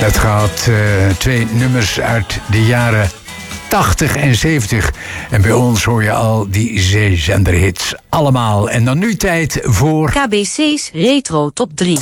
Dat gaat 2 nummers uit de jaren 80 en 70. En bij ons hoor je al die zeezenderhits allemaal. En dan nu tijd voor... KBC's Retro Top 3.